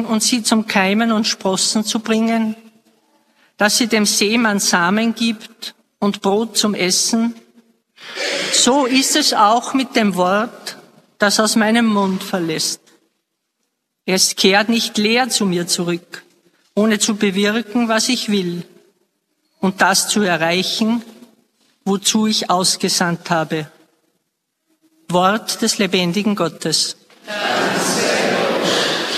und sie zum Keimen und Sprossen zu bringen, dass sie dem Seemann Samen gibt und Brot zum Essen, so ist es auch mit dem Wort, das aus meinem Mund verlässt. Es kehrt nicht leer zu mir zurück, ohne zu bewirken, was ich will, und das zu erreichen, wozu ich ausgesandt habe. Wort des lebendigen Gottes.